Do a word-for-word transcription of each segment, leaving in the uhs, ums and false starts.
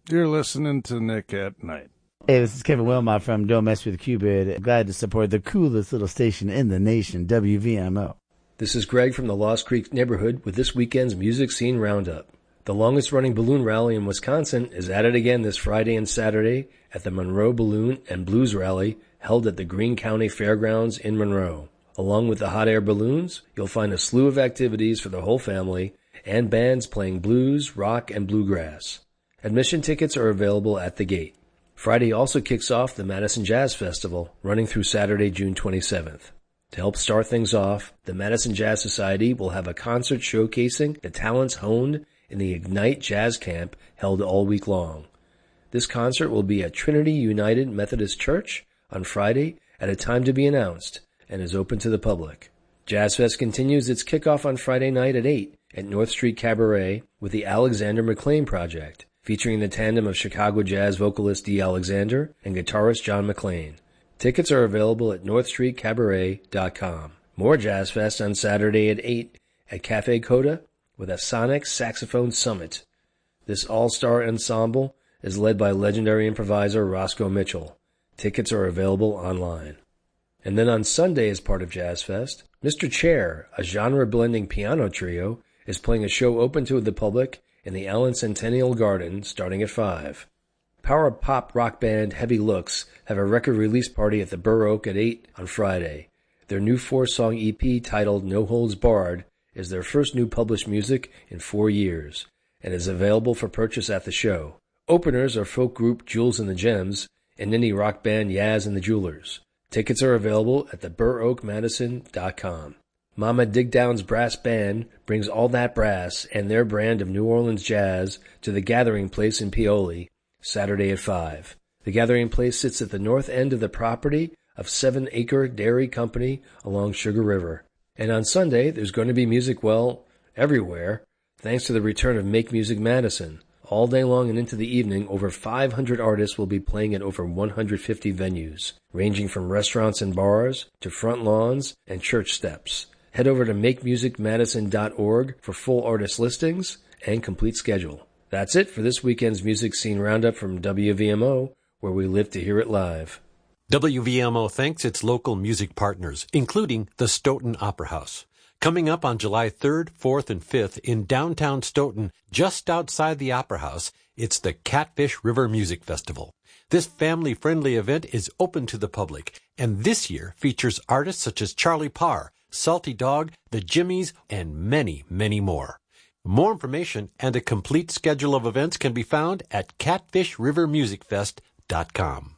You're listening to Nick at Night. Hey, this is Kevin Wilmot from Don't Mess With Cupid. Glad to support the coolest little station in the nation, W V M O. This is Greg from the Lost Creek neighborhood with this weekend's Music Scene Roundup. The longest-running balloon rally in Wisconsin is at it again this Friday and Saturday at the Monroe Balloon and Blues Rally held at the Greene County Fairgrounds in Monroe. Along with the hot air balloons, you'll find a slew of activities for the whole family and bands playing blues, rock, and bluegrass. Admission tickets are available at the gate. Friday also kicks off the Madison Jazz Festival, running through Saturday, June twenty-seventh. To help start things off, the Madison Jazz Society will have a concert showcasing the talents honed in the Ignite Jazz Camp held all week long. This concert will be at Trinity United Methodist Church on Friday at a time to be announced and is open to the public. Jazz Fest continues its kickoff on Friday night at eight at North Street Cabaret with the Alexander McLean Project, featuring the tandem of Chicago jazz vocalist Dee Alexander and guitarist John McLean. Tickets are available at north street cabaret dot com. More Jazz Fest on Saturday at eight at Cafe Coda with a Sonic Saxophone Summit. This all-star ensemble is led by legendary improviser Roscoe Mitchell. Tickets are available online. And then on Sunday, as part of Jazz Fest, Mister Chair, a genre-blending piano trio, is playing a show open to the public in the Allen Centennial Garden starting at five. Power pop rock band Heavy Looks have a record release party at the Burr Oak at eight on Friday. Their new four-song E P titled No Holds Barred is their first new published music in four years and is available for purchase at the show. Openers are folk group Jules and the Gems and indie rock band Yaz and the Jewelers. Tickets are available at the burr oak madison dot com. Mama Digdown's Brass Band brings all that brass and their brand of New Orleans jazz to the Gathering Place in Paoli, Saturday at five. The Gathering Place sits at the north end of the property of Seven Acre Dairy Company along Sugar River. And on Sunday, there's going to be music, well, everywhere, thanks to the return of Make Music Madison. All day long and into the evening, over five hundred artists will be playing at over one hundred fifty venues, ranging from restaurants and bars to front lawns and church steps. Head over to make music madison dot org for full artist listings and complete schedule. That's it for this weekend's Music Scene Roundup from W V M O, where we live to hear it live. W V M O thanks its local music partners, including the Stoughton Opera House. Coming up on July third, fourth, and fifth in downtown Stoughton, just outside the Opera House, it's the Catfish River Music Festival. This family-friendly event is open to the public, and this year features artists such as Charlie Parr, Salty Dog, the Jimmies, and many, many more. More information and a complete schedule of events can be found at catfish river music fest dot com.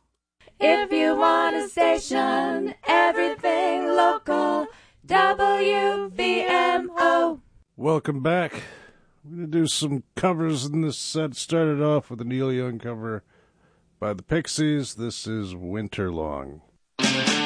If you want a station, everything local, W V M O. Welcome back. We're going to do some covers in this set. Started off with a Neil Young cover by the Pixies. This is Winter Long.